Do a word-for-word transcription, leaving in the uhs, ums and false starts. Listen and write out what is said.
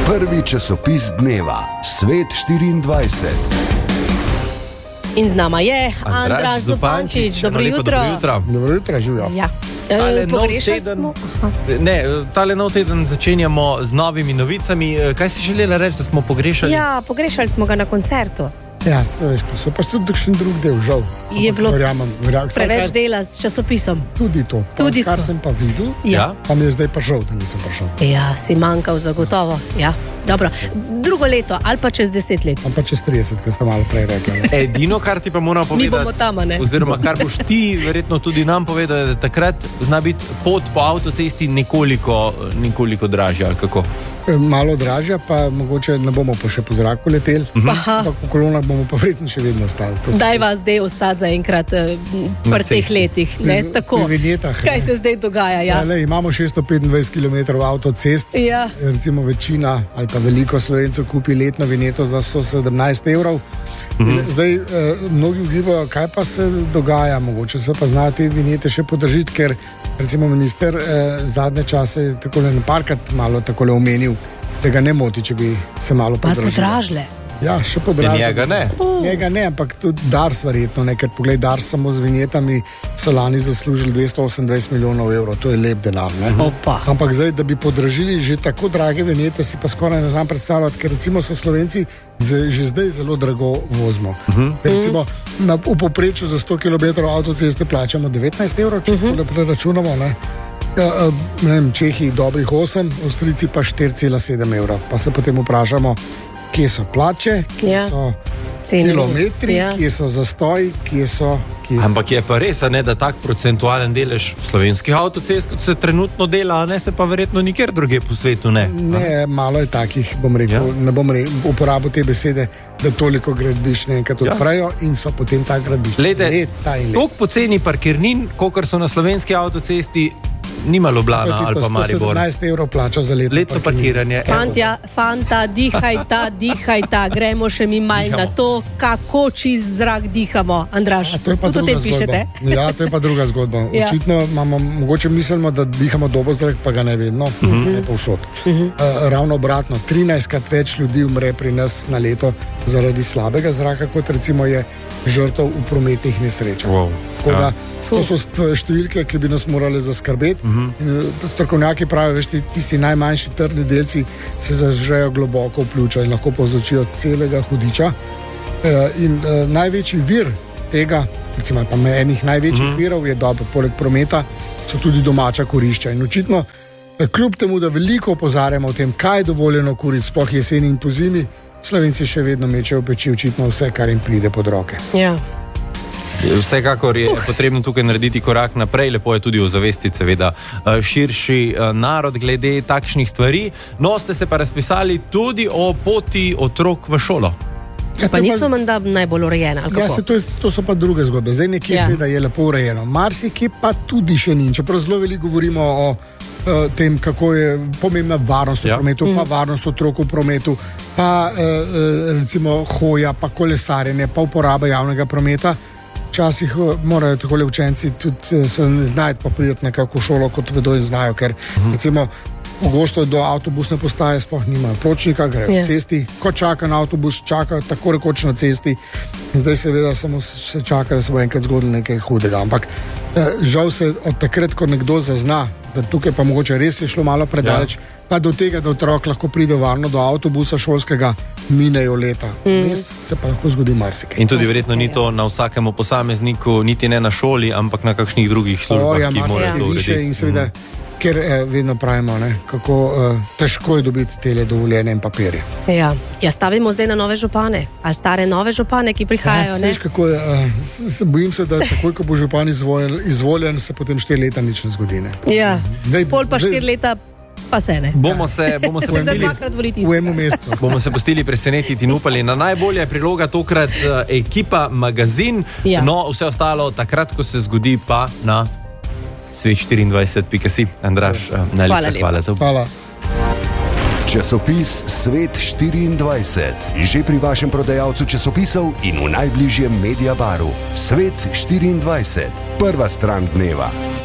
Prvi časopis dneva, Svet štiriindvajset. In z nama je Andraž Zupančič. Dobro jutro. Dobro jutro. Dobro jutro, živijo. Ja. Tale E, nov pogrešali teden, smo. ne, tale nov teden začenjamo z novimi novicami. Kaj si želela reči, da smo pogrešali? Ja, pogrešali smo ga na koncertu. Ja, veš, so pa tudi takšen drug del, žal. Je bilo verjamem, verjamem, preveč kar, dela s časopisom. Tudi to. Pa, Tudi kar to. sem pa videl, Ja. pa mi je zdaj pa žal, da nisem prišel. Ja, si manjkal zagotovo. Ja. Dobro. Drugo leto ali pa čez deset let. Am pa čez trideset, kar ste malo prej rekli. Ne? Edino, kar ti pa moram povedati, bomo tam, a ne? oziroma kar boš ti verjetno tudi nam povedal, da takrat zna biti pot po avtocesti nekoliko, nekoliko dražja, ali kako? E, Malo dražja, pa mogoče ne bomo pa še po zraku leteli, Aha. ampak v kolonah bomo pa verjetno še vedno ostali. To so- Daj vas zdaj ostati zaenkrat eh, Na pri teh cesti. letih. Ne? Pri- Tako. pri vinjetah, Kaj ne. se zdaj dogaja? Ja. Ja, le, imamo šeststo petindvajset kilometrov avtocest, Ja. recimo večina ali pa veliko Slovencev kupi letno vinjeto za sto sedemnajst evrov. In zdaj eh, mnogi ugibajo, kaj pa se dogaja, mogoče se pa znajo te vinjete še podržiti, ker recimo minister eh, zadnje čase je takole naparkrat malo takole omenil, da ga ne moti, če bi se malo Ali podražilo. podražile. Ja, še podražilo. Ja, njega ne. Njega ne, ampak tudi Dars verjetno ne, ker poglej, Dars samo z vinjetami so lani zaslužili dvesto osemindvajset milijonov evrov, to je lep denar, ne? Opa. Ampak zdaj, da bi podražili že tako drage vinjete, si pa skoraj ne znam predstavljati, ker recimo so Slovenci z, že zdaj zelo drago vozimo. Uh -huh. Recimo na, v povprečju za sto kilometrov avtoceste plačamo devetnajst evrov, če uh -huh. preračunamo, ne? Ja, eh, ne vem, Čehi dobrih osem, Avstrijci pa štiri cela sedem evra. Pa se potem vprašamo, kje so plače, kje Ja. so Cene. kilometri, Ja. kje so zastoji, kje so... Kje so. Ampak je pa res, a ne, da tak procentualen delež slovenskih avtocest, kot se trenutno dela, a ne se pa verjetno nikjer druge po svetu ne. Ne, malo je takih, bom rekel, Ja. ja. ne bom rekel, uporabil te besede, da toliko gradbiš naenkrat Ja. odprejo in so potem ta gradbiš. Lejte, Leta in leta. toliko poceni parkirnin, kolikor so na slovenski avtocesti, nima Ljubljana ali pa sto Maribor. sedemnajst evrov plača za letno, Letno parkiranje. evo. Fantja, fanta, dihajta, dihajta, gremo še mi malo Dihamo. na to, kako čist zrak dihamo. Andraž, A, to je pa tudi o druga tem zgodba. pišete. Ja, to je pa druga zgodba. Ja. Očitno imamo, mogoče mislimo, da dihamo dober zrak, pa ga ne vedno, uh Mhm. -huh. ne povsod. Uh -huh. uh, ravno obratno, trinajstkrat več ljudi umre pri nas na leto zaradi slabega zraka, kot recimo je žrtev v prometnih nesrečah. Wow. Tako da, Ja. To so st- številke, ki bi nas morali zaskrbeti. Uh -huh. In, uh, strokovnjaki pravijo, veš, ti- tisti najmanjši trdni delci se zažrejo globoko v pljuča in lahko povzročijo celega hudiča. Uh, in uh, največji vir tega, recimo pa enih največjih uh -huh. virov je dobro, poleg prometa, so tudi domača kurišča. In očitno, uh, kljub temu, da veliko opozarjamo o tem, kaj je dovoljeno kuriti, sploh jeseni in pozimi, Slovenci še vedno mečejo v peči očitno vse, kar jim pride pod roke. Ja. Vsekakor je potrebno tukaj narediti korak naprej, lepo je tudi ozavestiti seveda širši narod glede takšnih stvari. No, ste se pa razpisali tudi o poti otrok v šolo. Ja, Pa to je niso menda najbolj urejena, ali Ja, kako? se, to, je, to so pa druge zgodbe. Zdaj nekje Ja. ja. seveda je lepo urejeno, marsikje pa tudi še ni. Čeprav zelo veliko govorimo o uh, tem, kako je pomembna varnost v Ja. ja. prometu, mm. pa varnost otrok v prometu, pa uh, uh, recimo hoja, pa kolesarjenje, pa uporaba javnega prometa. Včasih uh, morajo takole učenci tudi uh, se znajti pa priti nekako v šolo, kot vedo in znajo, ker mm. recimo pogosto do avtobusne postaje sploh nimajo pločnika, grejo Ja. yeah. cesti, ko čaka na avtobus, čaka tako rekoč na cesti. Zdaj seveda samo se čaka, da se bo enkrat zgodilo nekaj hudega. Ampak eh, žal se od takrat, ko nekdo zazna, da tukaj pa mogoče res je šlo malo predaleč, ja. pa do tega, da otrok lahko pride varno do avtobusa šolskega, minejo leta. Mm. Res se pa lahko zgodi marsikaj. In tudi verjetno ni to na vsakemu posamezniku, niti ne na šoli, ampak na kakšnih drugih službah, O, ja, ki morajo to marsikaj više urediti. in seveda, mm. ker eh, vedno pravimo, ne, kako eh, težko je dobiti tele dovoljene in papirje. Ja. Ja, stavimo zdaj na nove župane, ali stare nove župane, ki prihajajo, Ja, ne? veš, kako je, uh, s, s, bojim se, da takoj, ko bo župan izvoljen, izvoljen se potem štiri leta nič ne zgodi. Ne. Ja. Zdaj- Pol pa zdaj- štiri leta pa se ne. Bomo se, bomo se Zdaj pustili, dvakrat voliti. V enem mesecu. bomo se pustili presenetiti in upali na najbolje. Priloga tokrat uh, ekipa, magazin, Ja. no vse ostalo takrat, ko se zgodi pa na svet štiriindvajset pika si. Andraž, uh, najlepša lepa. hvala za Hvala. Časopis Svet štiriindvajset. Že pri vašem prodajalcu časopisov in v najbližjem Mediabaru. Svet štiriindvajset. Prva stran dneva.